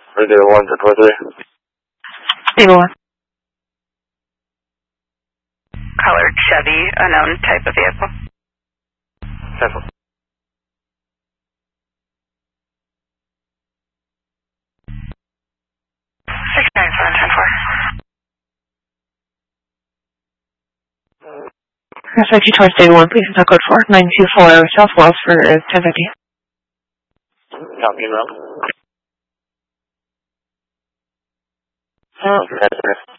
Radio 1 to 23. Stable 1. Colored Chevy, unknown type of vehicle. 10-4. 697-10-4. SIG towards Stable 1, please enter code 4924 South Wells for 1050. Copy, email.